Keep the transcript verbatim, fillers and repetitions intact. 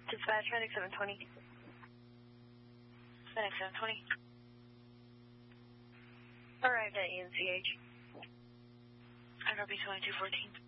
Dispatch, Medic seven twenty. Medic seven twenty. Arrived at E N C H. I R B twenty-two fourteen.